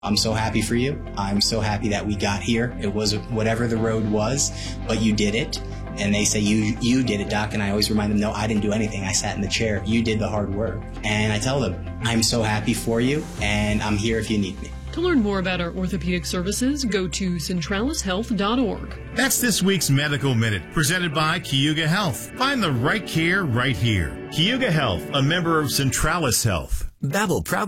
I'm so happy for you. I'm so happy that we got here. It was whatever the road was, but you did it. And they say, you did it, Doc. And I always remind them, no, I didn't do anything. I sat in the chair. You did the hard work. And I tell them, I'm so happy for you, and I'm here if you need me. To learn more about our orthopedic services, go to centralishealth.org. That's this week's Medical Minute, presented by Cayuga Health. Find the right care right here. Cayuga Health, a member of Centralis Health. Babbel proudly